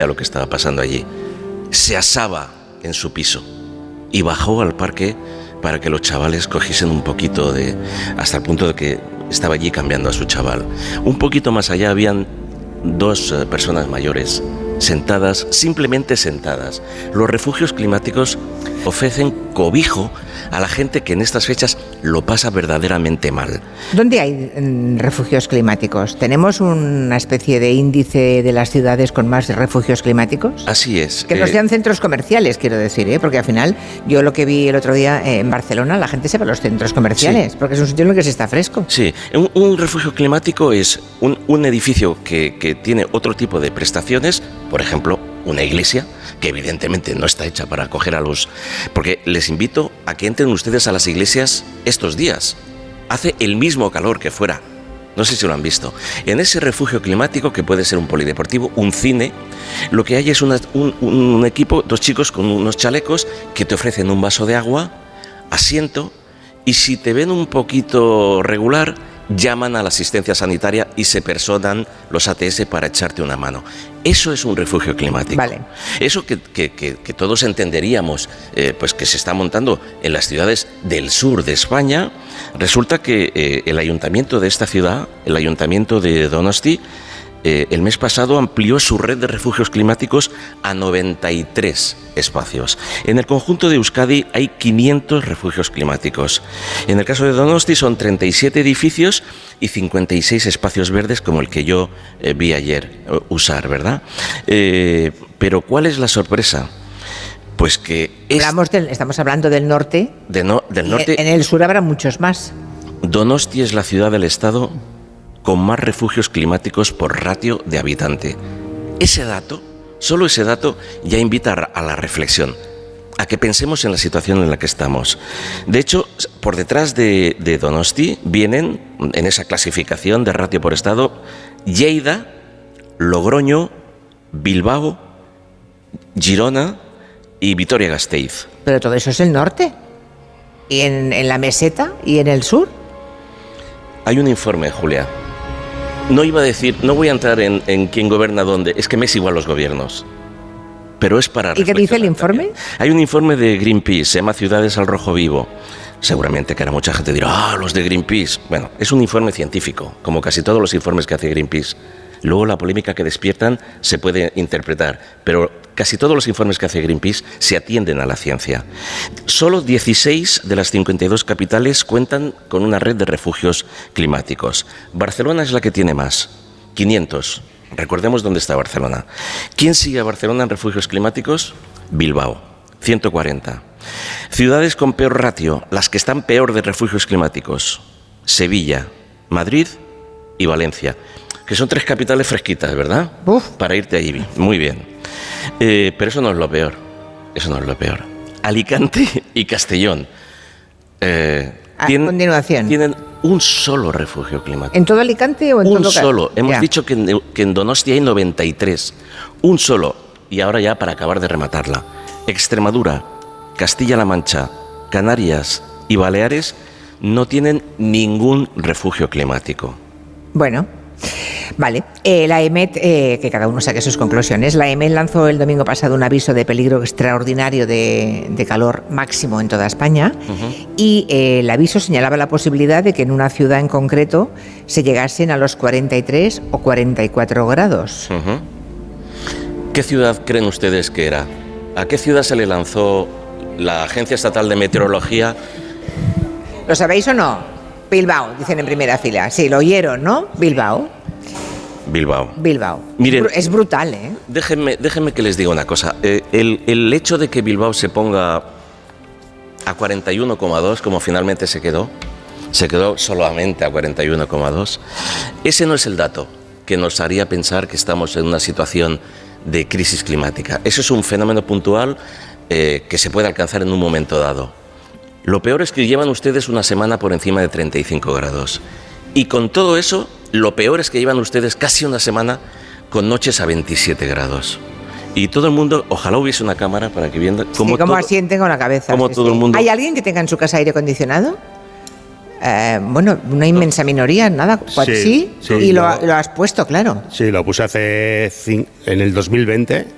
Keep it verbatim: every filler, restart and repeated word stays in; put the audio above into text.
lo que estaba pasando allí. Se asaba en su piso y bajó al parque para que los chavales cogiesen un poquito de... hasta el punto de que estaba allí cambiando a su chaval. Un poquito más allá habían dos eh, personas mayores sentadas, simplemente sentadas. Los refugios climáticos ofrecen cobijo a la gente que en estas fechas lo pasa verdaderamente mal. ¿Dónde hay mm, refugios climáticos? ¿Tenemos una especie de índice de las ciudades con más refugios climáticos? Así es. Que no eh, sean centros comerciales, quiero decir, ¿eh? Porque al final, yo lo que vi el otro día eh, en Barcelona, la gente se va a los centros comerciales, sí, porque es un sitio en el que se está fresco. Sí, un, un refugio climático es un, un edificio que, que tiene otro tipo de prestaciones, por ejemplo, una iglesia, que evidentemente no está hecha para acoger a los... Porque les invito a que entren ustedes a las iglesias estos días. Hace el mismo calor que fuera. No sé si lo han visto. En ese refugio climático, que puede ser un polideportivo, un cine, lo que hay es una, un, un equipo, dos chicos con unos chalecos que te ofrecen un vaso de agua, asiento, y si te ven un poquito regular, llaman a la asistencia sanitaria y se personan los A T S para echarte una mano. Eso es un refugio climático. Vale. Eso que, que, que, que todos entenderíamos, eh, pues que se está montando en las ciudades del sur de España. Resulta que eh, el ayuntamiento de esta ciudad, el ayuntamiento de Donosti, eh, el mes pasado amplió su red de refugios climáticos a noventa y tres espacios. En el conjunto de Euskadi hay quinientos refugios climáticos. En el caso de Donosti son treinta y siete edificios y cincuenta y seis espacios verdes, como el que yo eh, vi ayer eh, usar, ¿verdad? Eh, pero ¿cuál es la sorpresa? Pues que... Es Hablamos del, estamos hablando del norte. De no, del norte. En el sur habrá muchos más. Donosti es la ciudad del estado con más refugios climáticos por ratio de habitante. Ese dato, solo ese dato, ya invita a la reflexión, a que pensemos en la situación en la que estamos. De hecho, por detrás de, de Donosti vienen, en esa clasificación de ratio por estado, Lleida, Logroño, Bilbao, Girona y Vitoria-Gasteiz. Pero todo eso es el norte. ¿Y en, en la meseta y en el sur? Hay un informe, Julia. No iba a decir, no voy a entrar en, en quién gobierna dónde, es que me es igual los gobiernos. Pero es para... ¿Y qué dice el informe? También. Hay un informe de Greenpeace, se llama Ciudades al Rojo Vivo. Seguramente que ahora mucha gente dirá, ah, los de Greenpeace. Bueno, es un informe científico, como casi todos los informes que hace Greenpeace. Luego la polémica que despiertan se puede interpretar, pero casi todos los informes que hace Greenpeace se atienden a la ciencia. Solo dieciséis de las cincuenta y dos capitales cuentan con una red de refugios climáticos. Barcelona es la que tiene más, quinientos. Recordemos dónde está Barcelona. ¿Quién sigue a Barcelona en refugios climáticos? Bilbao, ciento cuarenta. Ciudades con peor ratio, las que están peor de refugios climáticos: Sevilla, Madrid y Valencia. Que son tres capitales fresquitas, ¿verdad? Uf. Para irte ahí. Muy bien. Eh, pero eso no es lo peor. Eso no es lo peor. Alicante y Castellón. Eh, A tienen, continuación. Tienen un solo refugio climático. ¿En todo Alicante o en un todo? Un solo. Hemos ya. dicho que en, que en Donosti hay noventa y tres. Un solo. Y ahora ya para acabar de rematarla. Extremadura, Castilla-La Mancha, Canarias y Baleares no tienen ningún refugio climático. Bueno. Vale, eh, la E M E T, eh, que cada uno saque sus conclusiones, la E M E T lanzó el domingo pasado un aviso de peligro extraordinario de, de calor máximo en toda España. Uh-huh. Y eh, el aviso señalaba la posibilidad de que en una ciudad en concreto se llegasen a los cuarenta y tres o cuarenta y cuatro grados. Uh-huh. ¿Qué ciudad creen ustedes que era? ¿A qué ciudad se le lanzó la Agencia Estatal de Meteorología? ¿Lo sabéis o no? Bilbao, dicen en primera fila. Sí, lo oyeron, ¿no? Bilbao. Bilbao. Bilbao. Miren, es brutal, ¿eh? Déjenme, déjenme que les diga una cosa. Eh, el, el hecho de que Bilbao se ponga a cuarenta y uno coma dos, como finalmente se quedó, se quedó solamente a cuarenta y uno coma dos, ese no es el dato que nos haría pensar que estamos en una situación de crisis climática. Eso es un fenómeno puntual eh, que se puede alcanzar en un momento dado. Lo peor es que llevan ustedes una semana por encima de treinta y cinco grados. Y con todo eso, lo peor es que llevan ustedes casi una semana con noches a veintisiete grados. Y todo el mundo, ojalá hubiese una cámara para que viendo cómo, sí, cómo todo, asienten con la cabeza. Como sí, todo sí. el mundo. ¿Hay alguien que tenga en su casa aire acondicionado? Eh, bueno, una inmensa minoría, nada. Sí, sí, sí y lo, lo has puesto, claro. Sí, lo puse hace cinco, en el dos mil veinte